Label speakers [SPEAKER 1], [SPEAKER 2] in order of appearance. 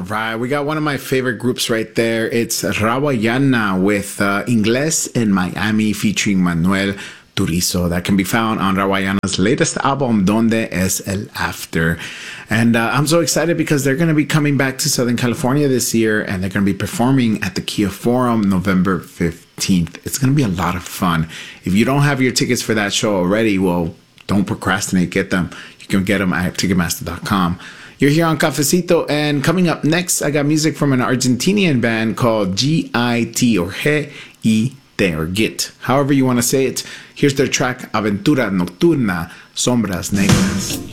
[SPEAKER 1] right, we got one of my favorite groups right there. It's Rawayana with Ingles in Miami featuring Manuel Turizo. That can be found on Rawayana's latest album, Donde es el After. And I'm so excited because they're going to be coming back to Southern California this year, and they're going to be performing at the Kia Forum November 15th. It's going to be a lot of fun. If you don't have your tickets for that show already, well, don't procrastinate. Get them. You can get them at Ticketmaster.com. You're here on Cafecito, and coming up next, I got music from an Argentinian band called GIT or G-I-T or Git, however you want to say it. Here's their track Aventura Nocturna, Sombras Negras.